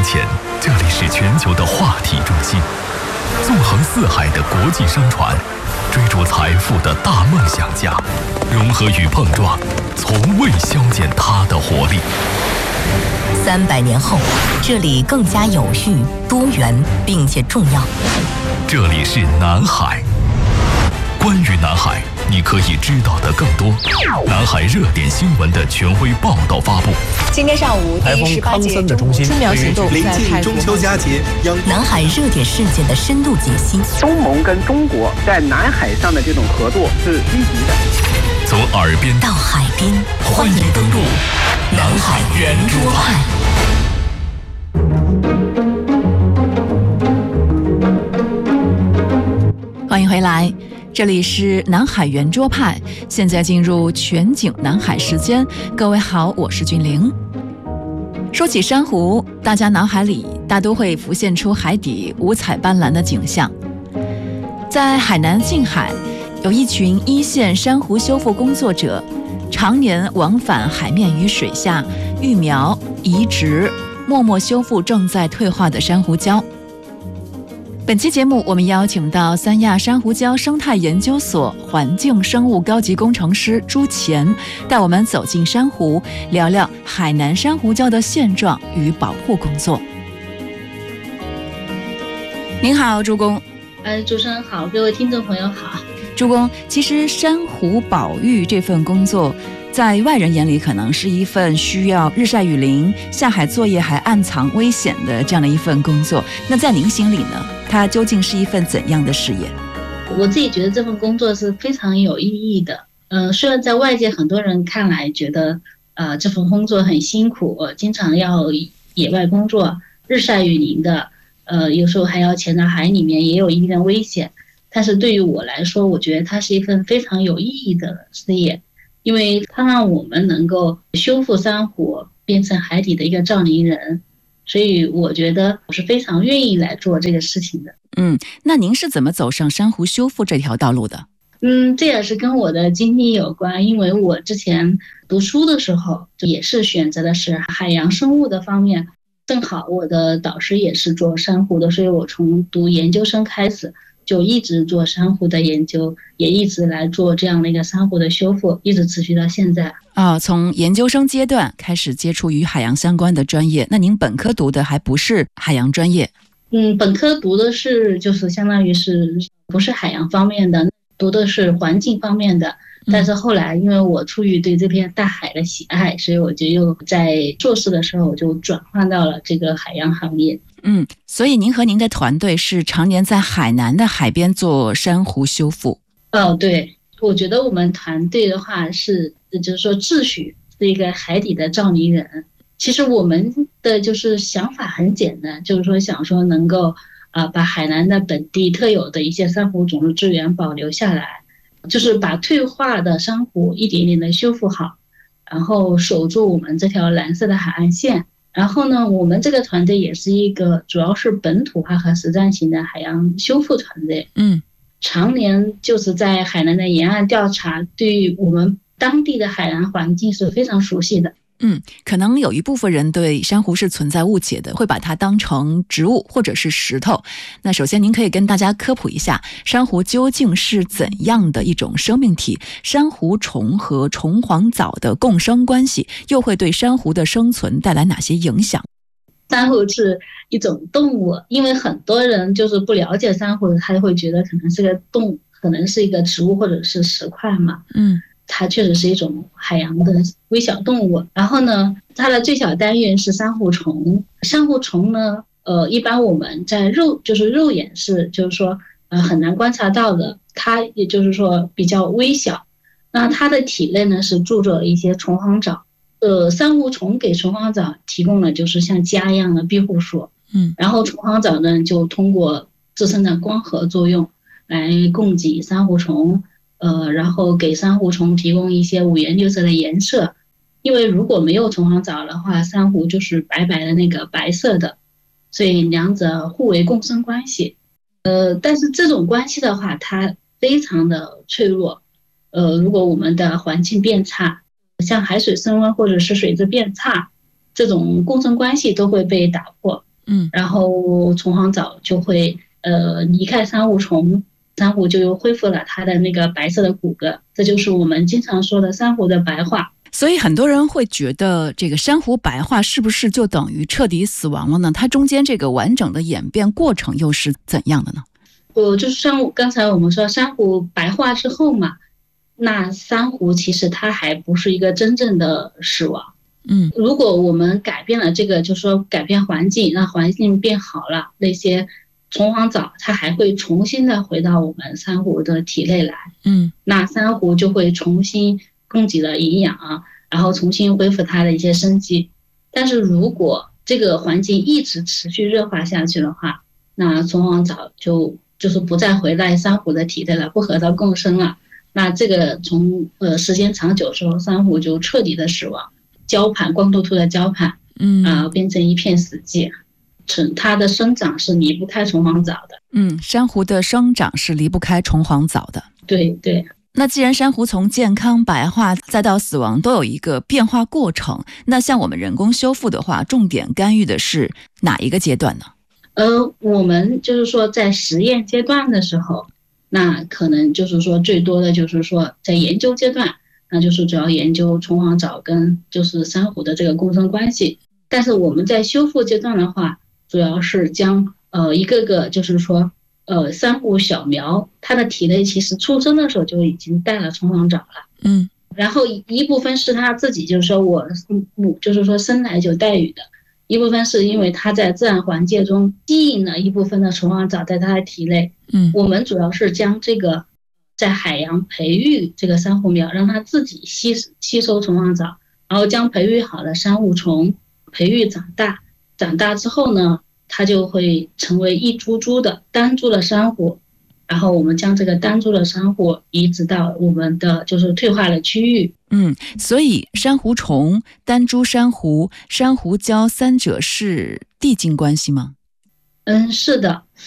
前，这里是全球的话题中心，纵横四海的国际商船，追逐财富的大梦想家，融合与碰撞，从未消减它的活力。 300年后，这里更加有序、多元，并且重要。 这里是南海。关于南海，你可以知道的更多。南海热点新闻的权威报道发布。 今天上午，第18届中国春苗行动临近中秋佳节， 南海热点事件的深度解析。 东盟跟中国在南海上的这种合作是积极的。 从耳边到海边，欢迎登陆南海圆桌派。 欢迎回来，这里是南海圆桌派，现在进入全景南海时间。各位好，我是俊玲。说起珊瑚，大家脑海里大都会浮现出海底五彩斑斓的景象。在海南近海，有一群一线珊瑚修复工作者，常年往返海面与水下育苗、移植，默默修复正在退化的珊瑚礁。本期节目，我们邀请到三亚珊瑚礁生态研究所环境生物高级工程师朱乾，带我们走进珊瑚，聊聊海南珊瑚礁的现状与保护工作。您好，朱工。 主持人好，各位听众朋友好。 朱工，其实珊瑚保育这份工作，在外人眼里可能是一份需要日晒雨淋、下海作业还暗藏危险的这样的一份工作。那在您心里呢，它究竟是一份怎样的事业？ 我自己觉得这份工作是非常有意义的。虽然在外界很多人看来觉得这份工作很辛苦，经常要野外工作，日晒雨淋的，有时候还要潜到海里面，也有一定的危险。但是对于我来说，我觉得它是一份非常有意义的事业，因为它让我们能够修复珊瑚，变成海底的一个照明人。所以我觉得我是非常愿意来做这个事情的。 那您是怎么走上珊瑚修复这条道路的？ 这也是跟我的经历有关，因为我之前读书的时候也是选择的是海洋生物的方面，正好我的导师也是做珊瑚的，所以我从读研究生开始就一直做珊瑚的研究，也一直来做这样的一个珊瑚的修复，一直持续到现在。 从研究生阶段开始接触与海洋相关的专业，那您本科读的还不是海洋专业？ 本科读的是就是相当于是不是海洋方面的，读的是环境方面的。但是后来因为我出于对这片大海的喜爱，所以我就又在硕士的时候就转换到了这个海洋行业。 所以您和您的团队是常年在海南的海边做珊瑚修复？ 对，我觉得我们团队的话是，就是说自诩是一个海底的照明人。其实我们的就是想法很简单，就是说想说能够把海南的本地特有的一些珊瑚种子资源保留下来，就是把退化的珊瑚一点点的修复好，然后守住我们这条蓝色的海岸线。然后呢，我们这个团队也是一个主要是本土化和实战型的海洋修复团队。常年就是在海南的沿岸调查，对于我们当地的海洋环境是非常熟悉的。 可能有一部分人对珊瑚是存在误解的，会把它当成植物或者是石头。那首先您可以跟大家科普一下，珊瑚究竟是怎样的一种生命体，珊瑚虫和虫黄藻的共生关系又会对珊瑚的生存带来哪些影响？ 珊瑚是一种动物，因为很多人就是不了解珊瑚，他就会觉得可能是个动物，可能是一个植物或者是石块嘛。它确实是一种海洋的微小动物。然后呢，它的最小单元是珊瑚虫。珊瑚虫呢，一般我们在肉眼是就是说很难观察到的，它也就是说比较微小。那它的体内呢是住着一些虫黄藻。珊瑚虫给虫黄藻提供了就是像家一样的庇护所。然后虫黄藻呢就通过自身的光合作用来供给珊瑚虫。然后给珊瑚虫提供一些五颜六色的颜色，因为如果没有虫黄藻的话，珊瑚就是白白的那个白色的，所以两者互为共生关系。但是这种关系的话，它非常的脆弱。如果我们的环境变差，像海水升温或者是水质变差，这种共生关系都会被打破。 然后虫黄藻就会离开珊瑚丛，珊瑚就又恢复了它的那个白色的骨骼，这就是我们经常说的珊瑚的白化。 所以很多人会觉得这个珊瑚白化是不是就等于彻底死亡了呢？它中间这个完整的演变过程又是怎样的呢？ 就是像刚才我们说珊瑚白化之后嘛，那珊瑚其实它还不是一个真正的死亡。如果我们改变了这个，就是说改变环境，让环境变好了，那些虫黄藻它还会重新的回到我们珊瑚的体内来。那珊瑚就会重新供给了营养，然后重新恢复它的一些生机。但是如果这个环境一直持续热化下去的话，那虫黄藻就是不再回来珊瑚的体内了，不和它共生了。那这个从时间长久之后，珊瑚就彻底的死亡，礁盘光秃秃的礁盘，变成一片死寂。它的生长是离不开虫黄藻的。 珊瑚的生长是离不开虫黄藻的。 对对。 那既然珊瑚从健康白化再到死亡都有一个变化过程，那像我们人工修复的话，重点干预的是哪一个阶段呢？ 我们就是说在实验阶段的时候，那可能就是说最多的就是说在研究阶段，那就是主要研究虫黄藻跟就是珊瑚的这个共生关系。但是我们在修复阶段的话，主要是将一个个就是说珊瑚小苗，它的体内其实出生的时候就已经带了虫黄藻了。然后一部分是它自己就是说我就是说生来就带有的，一部分是因为它在自然环境中吸引了一部分的虫黄藻在它的体内。我们主要是将这个在海洋培育这个珊瑚苗，让它自己吸收虫黄藻，然后将培育好的珊瑚虫培育长大之后呢，它就会成为一株株的单株的珊瑚，然后我们将这个单株的珊瑚移植到我们的就是退化的区域。 所以珊瑚虫、单株珊瑚、珊瑚礁三者是递进关系吗？ 是的。